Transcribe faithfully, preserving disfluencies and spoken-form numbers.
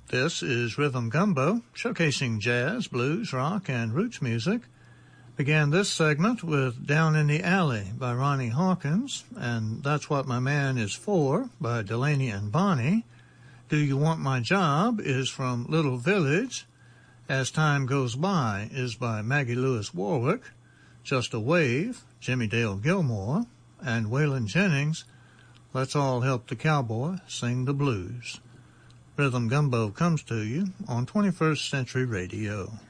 This is Rhythm Gumbo, showcasing jazz, blues, rock, and roots music. Began this segment with Down in the Alley by Ronnie Hawkins, and That's What My Man Is For by Delaney and Bonnie. Do You Want My Job is from Little Village. As Time Goes By is by Maggie Lewis Warwick. Just a Wave, Jimmy Dale Gilmore, and Waylon Jennings. Let's All Help the Cowboy Sing the Blues. Rhythm Gumbo comes to you on twenty-first Century Radio.